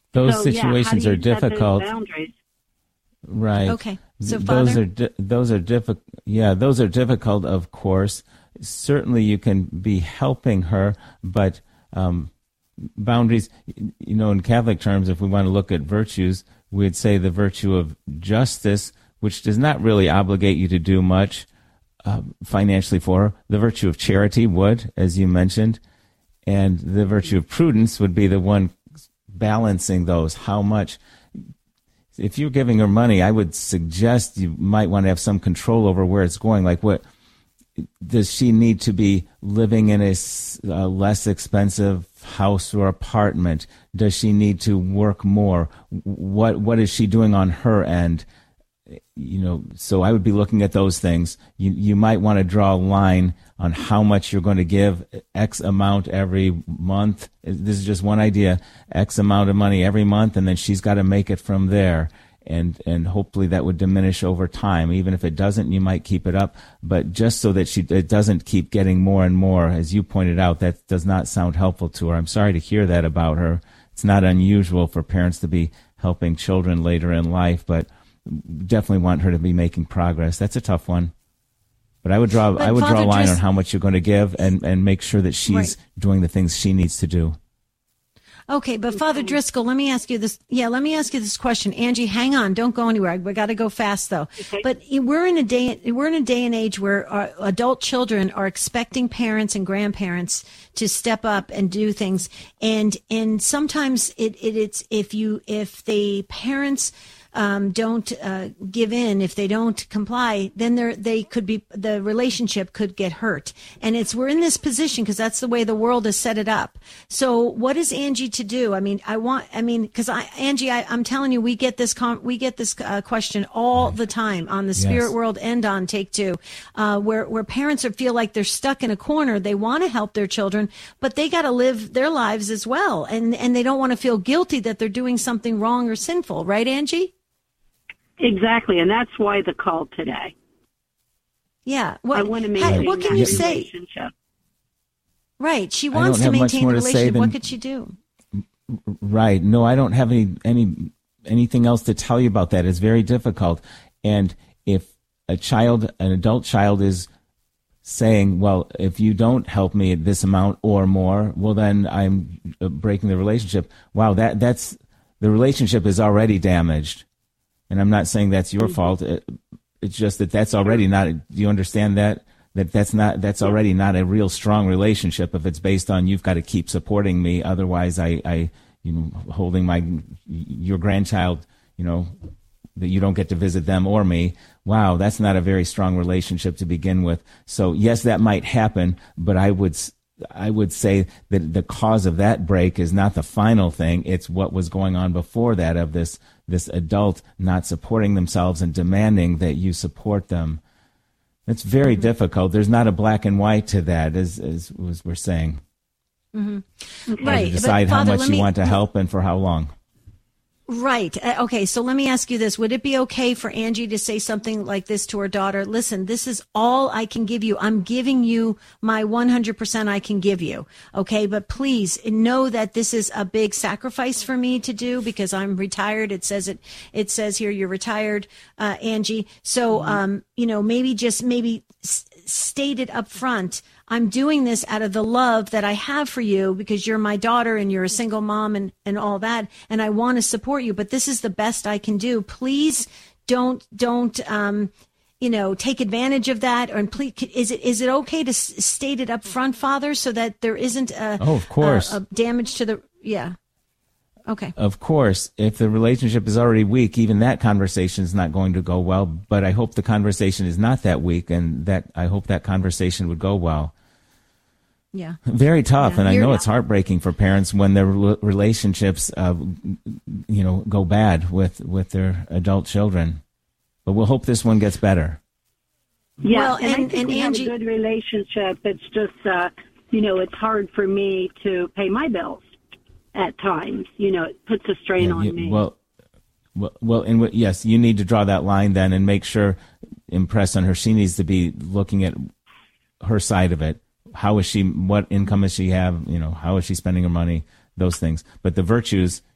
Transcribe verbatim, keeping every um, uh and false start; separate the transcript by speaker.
Speaker 1: those
Speaker 2: so,
Speaker 1: situations
Speaker 2: yeah, how
Speaker 1: are
Speaker 2: do you set those
Speaker 1: difficult.
Speaker 2: boundaries?
Speaker 1: Right.
Speaker 3: Okay. So,
Speaker 1: those
Speaker 3: Father?
Speaker 1: are di- those are difficult. Yeah, those are difficult. Of course, certainly you can be helping her, but um, boundaries. You know, in Catholic terms, if we want to look at virtues, we'd say the virtue of justice, which does not really obligate you to do much uh, financially for her. The virtue of charity would, as you mentioned, and the virtue of prudence would be the one balancing those. How much? If you're giving her money, I would suggest you might want to have some control over where it's going. Like, what does she need to be living in a, a less expensive house or apartment? Does she need to work more? What What is she doing on her end? You know, so I would be looking at those things. You you might want to draw a line on how much you're going to give, X amount every month. This is just one idea, X amount of money every month, and then she's got to make it from there. And and hopefully that would diminish over time. Even if it doesn't, you might keep it up. But just so that she it doesn't keep getting more and more, as you pointed out, that does not sound helpful to her. I'm sorry to hear that about her. It's not unusual for parents to be helping children later in life, but definitely want her to be making progress. That's a tough one. But I would draw
Speaker 3: But
Speaker 1: I would
Speaker 3: Father,
Speaker 1: draw a line
Speaker 3: just,
Speaker 1: on how much you're going to give and, and make sure that she's
Speaker 3: right.
Speaker 1: doing the things she needs to do.
Speaker 3: Okay, but Father Driscoll, let me ask you this. Yeah, let me ask you this question. Angie, hang on. Don't go anywhere. We got to go fast, though.
Speaker 2: Okay.
Speaker 3: But we're in a day, we're in a day and age where our adult children are expecting parents and grandparents to step up and do things. And, and sometimes it, it, it's, if you, if the parents, Um, don't uh, give in, if they don't comply, then they they could be the relationship could get hurt. And it's we're in this position because that's the way the world has set it up. So what is Angie to do? I mean, I want, I mean, because I, Angie, I, I'm telling you, we get this com- we get this uh, question all the time on the Spirit
Speaker 1: Yes.
Speaker 3: World and on Take Two, uh, where where parents are, feel like they're stuck in a corner. They want to help their children, but they got to live their lives as well, and and they don't want to feel guilty that they're doing something wrong or sinful, right, Angie?
Speaker 2: Exactly, and that's why the call today.
Speaker 3: Yeah. What,
Speaker 2: I want to maintain
Speaker 3: what can
Speaker 2: that
Speaker 3: you say?
Speaker 2: relationship.
Speaker 3: Right. She
Speaker 1: I
Speaker 3: wants
Speaker 1: don't
Speaker 3: to
Speaker 1: have much
Speaker 3: maintain
Speaker 1: more
Speaker 3: the
Speaker 1: to say
Speaker 3: relationship.
Speaker 1: than-
Speaker 3: What could she do?
Speaker 1: Right. No, I don't have any any anything else to tell you about that. It's very difficult. And if a child, an adult child is saying, well, if you don't help me at this amount or more, well, then I'm breaking the relationship. Wow, that that's the relationship is already damaged. And I'm not saying that's your fault. It, it's just that that's already not. Do you understand that? That that's not. That's already not a real strong relationship if it's based on you've got to keep supporting me. Otherwise, I, I, you know, holding my your grandchild, you know, that you don't get to visit them or me. Wow, that's not a very strong relationship to begin with. So yes, that might happen, but I would. I would say that the cause of that break is not the final thing. It's what was going on before that, of this this adult not supporting themselves and demanding that you support them. It's very mm-hmm. difficult. There's not a black and white to that, as as, as we're saying.
Speaker 3: Mm-hmm.
Speaker 1: Okay.
Speaker 3: Right.
Speaker 1: To decide
Speaker 3: but,
Speaker 1: how
Speaker 3: Father,
Speaker 1: much
Speaker 3: me,
Speaker 1: you want to help and for how long.
Speaker 3: Right. Uh, okay. So let me ask you this. Would it be okay for Angie to say something like this to her daughter? Listen, this is all I can give you. I'm giving you my one hundred percent I can give you. Okay. But please know that this is a big sacrifice for me to do because I'm retired. It says it, it says here you're retired, uh, Angie. So, mm-hmm. um, you know, maybe just maybe s- state it up front. I'm doing this out of the love that I have for you because you're my daughter and you're a single mom and, and all that. And I want to support you, but this is the best I can do. Please don't, don't, um, you know, take advantage of that. Or please, is it, is it okay to s- state it up front, Father, so that there isn't a,
Speaker 1: oh, of course.
Speaker 3: a, a damage to the, yeah. Okay.
Speaker 1: Of course, if the relationship is already weak, even that conversation is not going to go well. But I hope the conversation is not that weak, and that I hope that conversation would go well.
Speaker 3: Yeah.
Speaker 1: Very tough,
Speaker 3: yeah.
Speaker 1: and I
Speaker 3: You're
Speaker 1: know
Speaker 3: not-
Speaker 1: it's heartbreaking for parents when their re- relationships, uh, you know, go bad with with their adult children. But we'll hope this one gets better.
Speaker 2: Yeah,
Speaker 3: Well,
Speaker 2: and,
Speaker 3: and-
Speaker 2: I think
Speaker 3: and
Speaker 2: we
Speaker 3: Angie-
Speaker 2: have a good relationship. It's just, uh, you know, it's hard for me to pay my bills at times. You know, it puts a strain
Speaker 1: Yeah,
Speaker 2: on
Speaker 1: you-
Speaker 2: me.
Speaker 1: Well, well, well, and w- yes, you need to draw that line then, and make sure, impress on her. She needs to be looking at her side of it. How is she? What income does she have? You know, how is she spending her money? Those things. But the virtues,